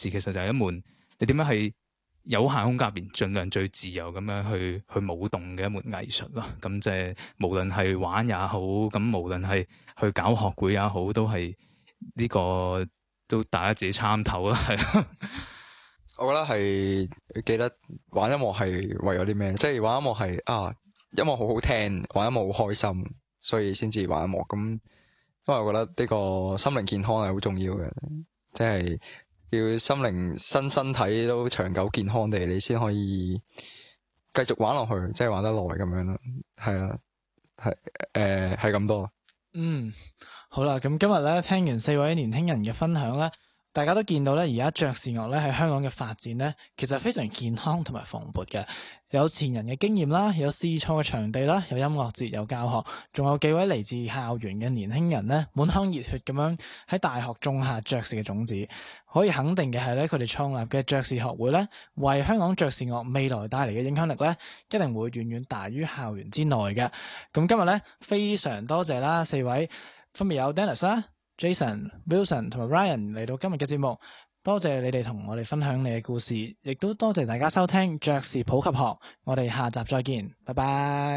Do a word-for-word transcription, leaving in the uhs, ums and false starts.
士其實就係一門你點樣喺有限空間入邊盡量最自由咁樣去去舞動嘅一門藝術咯。咁即係無論係玩也好，咁無論係去搞學會也好，都係呢個都大家自己參透啦。係。 我覺得係記得玩音樂係為咗啲咩？即係玩音樂係啊，音樂好好聽，玩音樂好開心，所以先至玩音樂。咁因為我覺得呢個心靈健康係好重要嘅，即係要心靈身身體都長久健康地，你先可以繼續玩落去，即係玩得耐咁樣咯。係啊，係誒係咁多。 嗯，好啦，咁今日咧聽完四位年輕人嘅分享咧。大家都見到咧，而家爵士樂咧喺香港嘅發展咧，其實非常健康同埋蓬勃嘅。有前人嘅經驗啦，有試錯嘅場地啦，有音樂節，有教學，仲有幾位嚟自校園嘅年輕人咧，滿腔熱血咁樣喺大學種下爵士嘅種子。可以肯定嘅係咧，佢哋創立嘅爵士學會咧，為香港爵士樂未來帶嚟嘅影響力咧，一定會遠遠大於校園之內嘅。咁今日咧，非常多謝啦，四位分別有 Dennis 啦、Jason、Wilson 同埋 Ryan 嚟到今日嘅節目，多謝你哋同我哋分享你嘅故事，亦都多謝大家收聽爵士普及學，我哋下集再見，拜拜。